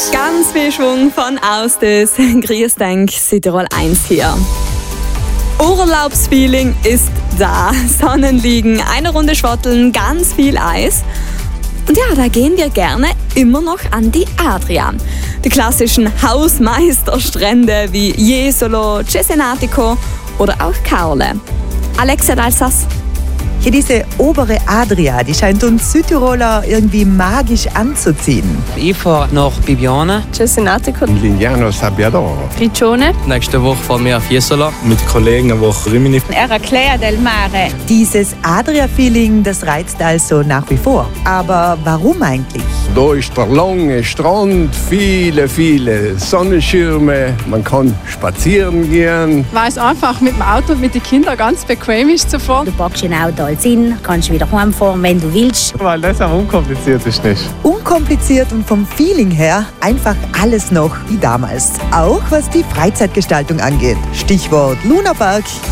Ganz viel Schwung von Ausdes. Grüß denk, Südtirol 1 hier. Urlaubsfeeling ist da. Sonnenliegen, eine Runde Schwotteln, ganz viel Eis. Und ja, da gehen wir gerne immer noch an die Adria. Die klassischen Hausmeisterstrände wie Jesolo, Cesenatico oder auch Caorle. Alexia d'Alsace. Hier diese obere Adria, die scheint uns Südtiroler irgendwie magisch anzuziehen. Ich fahre nach Bibione. Cesenatico. Lignano Sabbiadoro. Riccione. Nächste Woche fahren wir auf Jesolo. Mit Kollegen eine Woche Rimini. Eraclea del Mare. Dieses Adria-Feeling, das reizt also nach wie vor. Aber warum eigentlich? Da ist der lange Strand, viele Sonnenschirme. Man kann spazieren gehen. Weil es einfach mit dem Auto und mit den Kindern ganz bequem ist zu fahren. Du packst ein Auto als in, kannst wieder heimfahren, wenn du willst. Weil das am unkompliziertesten ist. Unkompliziert und vom Feeling her einfach alles noch wie damals. Auch was die Freizeitgestaltung angeht. Stichwort Lunapark.